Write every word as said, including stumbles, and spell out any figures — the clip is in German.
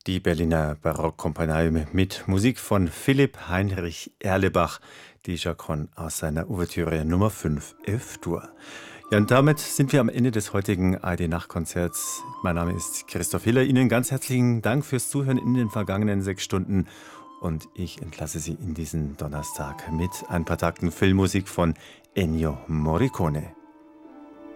Die Berliner Barockkompanie mit Musik von Philipp Heinrich Erlebach, die Chaconne aus seiner Ouvertüre Nummer fünf F-Dur. Ja, und damit sind wir am Ende des heutigen A R D-Nachtkonzerts. Mein Name ist Christoph Hiller. Ihnen ganz herzlichen Dank fürs Zuhören in den vergangenen sechs Stunden. Und ich entlasse Sie in diesen Donnerstag mit ein paar Takten Filmmusik von Ennio Morricone.